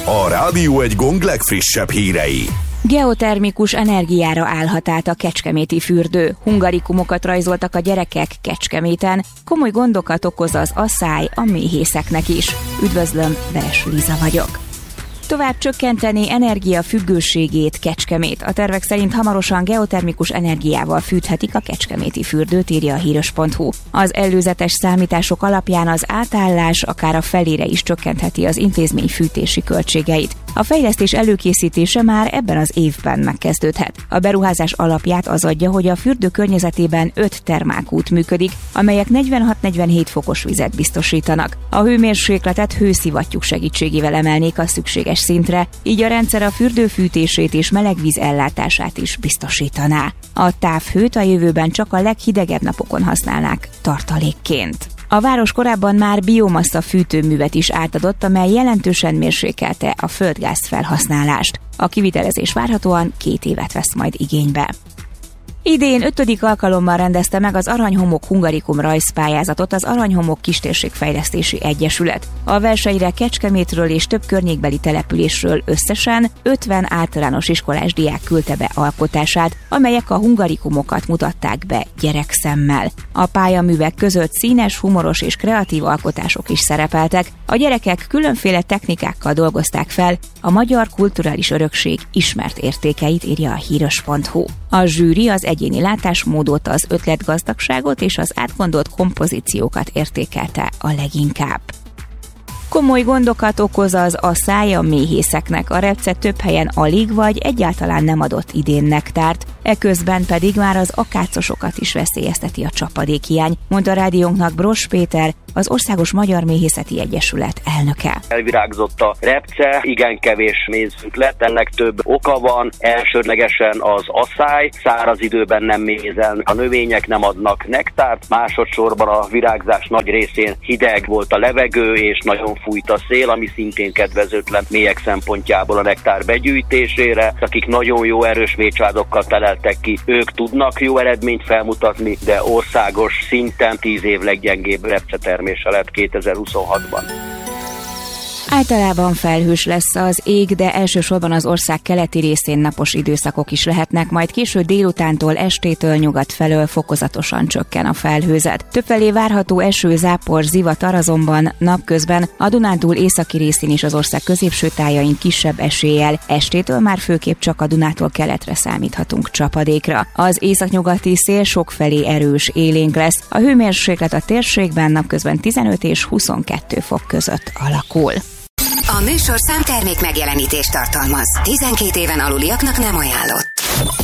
a Rádió Egy Gong legfrissebb hírei. Geotermikus energiára állhat át a kecskeméti fürdő. Hungarikumokat rajzoltak a gyerekek Kecskeméten. Komoly gondokat okoz az asszály a méhészeknek is. Üdvözlöm, Veres Liza vagyok. Tovább csökkenteni energiafüggőségét Kecskemét. A tervek szerint hamarosan geotermikus energiával fűthetik a kecskeméti fürdőt, írja a híros.hu. Az előzetes számítások alapján az átállás akár a felére is csökkentheti az intézmény fűtési költségeit. A fejlesztés előkészítése már ebben az évben megkezdődhet. A beruházás alapját az adja, hogy a fürdő környezetében 5 termálkút működik, amelyek 46-47 fokos vizet biztosítanak. A hőmérsékletet hőszivattyúk segítségével emelnék a szükséges szintre, így a rendszer a fürdő fűtését és melegvíz ellátását is biztosítaná. A távhőt a jövőben csak a leghidegebb napokon használnák tartalékként. A város korábban már biomassa fűtőművet is átadott, amely jelentősen mérsékelte a földgáz felhasználást. A kivitelezés várhatóan 2 évet vesz majd igénybe. Idén 5. alkalommal rendezte meg az Aranyhomok Hungarikum rajzpályázatot az Aranyhomok Kistérségfejlesztési Egyesület. A versenyre Kecskemétről és több környékbeli településről összesen 50 általános iskolás diák küldte be alkotását, amelyek a hungarikumokat mutatták be gyerekszemmel. A pályaművek között színes, humoros és kreatív alkotások is szerepeltek. A gyerekek különféle technikákkal dolgozták fel a magyar kulturális örökség ismert értékeit, írja a híros.hu. A zsűri az egyéni látásmódot, az ötletgazdagságot és az átgondolt kompozíciókat értékelte a leginkább. Komoly gondokat okoz az asszály a méhészeknek. A repce több helyen alig vagy egyáltalán nem adott idén nektárt, eközben pedig már az akácosokat is veszélyezteti a csapadékhiány, mondta rádiónknak Bross Péter, az Országos Magyar Méhészeti Egyesület elnöke. Elvirágzott a repce, igen kevés mézünk lett, ennek több oka van, elsődlegesen az asszály, száraz időben nem mézelnek a növények, nem adnak nektárt, másodszorban a virágzás nagy részén hideg volt a levegő, és nagyon fújt a szél, ami szintén kedvezőtlen méhek szempontjából a nektár begyűjtésére. Akik nagyon jó erős méhcsaládokkal teleltek ki, ők tudnak jó eredményt felmutatni, de országos szinten 10 év leggyengébb repcetermése lett 2026-ban. Általában felhős lesz az ég, de elsősorban az ország keleti részén napos időszakok is lehetnek, majd késő délutántól, estétől nyugat felől fokozatosan csökken a felhőzet. Többfelé várható eső, zápor, zivatar, azonban napközben a Dunántúl északi részén és az ország középső tájain kisebb eséllyel, estétől már főképp csak a Dunától keletre számíthatunk csapadékra. Az északnyugati szél sokfelé erős, élénk lesz. A hőmérséklet a térségben napközben 15 és 22 fok között alakul. A műsorszám termék megjelenítést tartalmaz. 12 éven aluliaknak nem ajánlott.